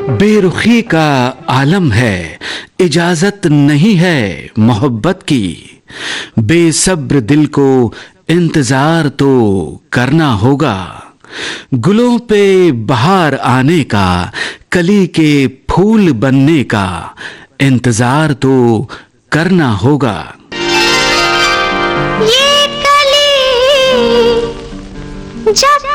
बेरुखी का आलम है, इजाजत नहीं है मोहब्बत की। बेसब्र दिल को इंतजार तो करना होगा। गुलों पे बहार आने का, कली के फूल बनने का इंतजार तो करना होगा। ये कली जब